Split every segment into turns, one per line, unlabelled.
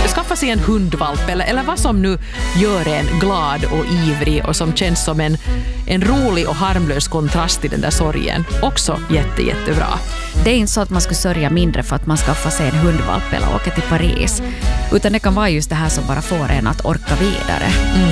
skaffa sig en hundvalp eller vad som nu gör en glad och ivrig och som känns som en rolig och harmlös kontrast till den där sorgen. Också jättebra.
Det är inte så att man ska sörja mindre för att man skaffar sig en hundvalp eller åker till Paris. Utan det kan vara just det här som bara får en att orka vidare.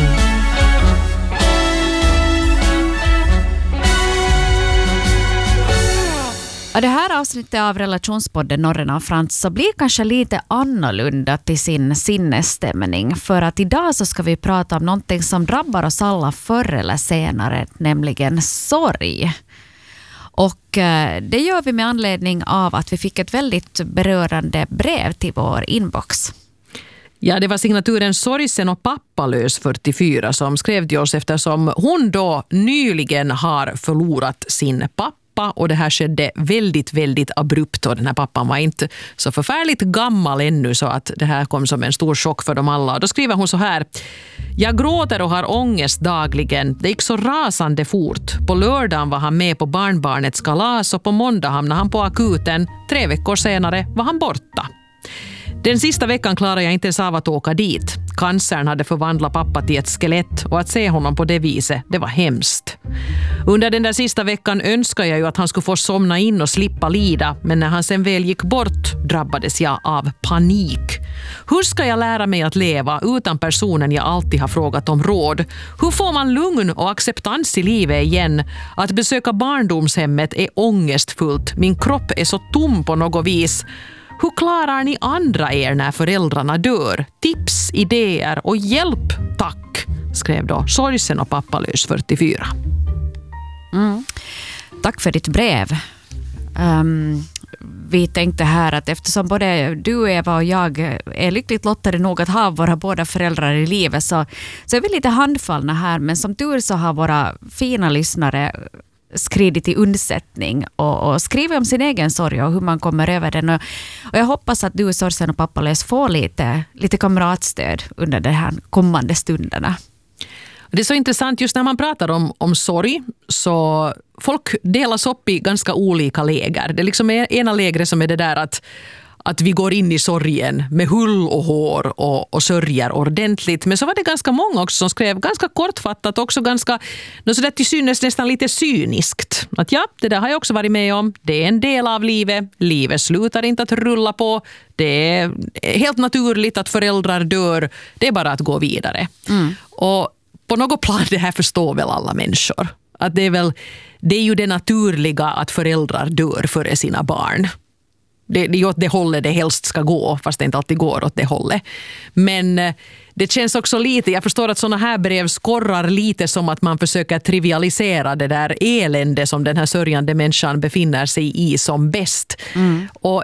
Och det här avsnittet av relationspodden Norren och Frans så blir kanske lite annorlunda till sin sinnesstämning. För att idag så ska vi prata om någonting som drabbar oss alla förr eller senare, nämligen sorg. Och det gör vi med anledning av att vi fick ett väldigt berörande brev till vår inbox.
Ja, det var signaturen Sorgsen och pappalös 44 som skrev till oss eftersom hon då nyligen har förlorat sin pappa. Och det här skedde väldigt abrupt och den här pappan var inte så förfärligt gammal ännu så att det här kom som en stor chock för dem alla. Och då skriver hon så här: jag gråter och har ångest dagligen. Det gick så rasande fort. På lördagen var han med på barnbarnets kalas och på måndag hamnade han på akuten. 3 veckor senare var han borta. Den sista veckan klarade jag inte ens av att åka dit. Cancern hade förvandlat pappa till ett skelett och att se honom på det viset, det var hemskt. Under den där sista veckan önskade jag ju att han skulle få somna in och slippa lida, men när han sen väl gick bort drabbades jag av panik. Hur ska jag lära mig att leva utan personen jag alltid har frågat om råd? Hur får man lugn och acceptans i livet igen? Att besöka barndomshemmet är ångestfullt. Min kropp är så tom på något vis. Hur klarar ni andra er när föräldrarna dör? Tips, idéer och hjälp, tack, skrev då Sorgsen och pappalös 44.
Tack för ditt brev. Vi tänkte här att eftersom både du, Eva och jag är lyckligt lottade nog att ha våra båda föräldrar i livet så är vi lite handfallna här, men som tur så har våra fina lyssnare skridit i undsättning och skriver om sin egen sorg och hur man kommer över den. Och jag hoppas att du, Sorgsen och pappalös, får lite kamratstöd under de här kommande stunderna.
Det är så intressant just när man pratar om sorg så folk delas upp i ganska olika läger. Det är liksom ena lägret som är det där att vi går in i sorgen med hull och hår och sörjer ordentligt. Men så var det ganska många också som skrev ganska kortfattat, också ganska så där till synes nästan lite cyniskt. Att ja, det där har jag också varit med om. Det är en del av livet. Livet slutar inte att rulla på. Det är helt naturligt att föräldrar dör. Det är bara att gå vidare. Och på något plan det här förstår väl alla människor. Att det är ju det naturliga att föräldrar dör före sina barn. Det är åt det hållet det helst ska gå, fast det inte alltid går åt det hållet. Men det känns också lite, jag förstår att såna här brev skorrar lite som att man försöker trivialisera det där elände som den här sörjande människan befinner sig i som bäst. Och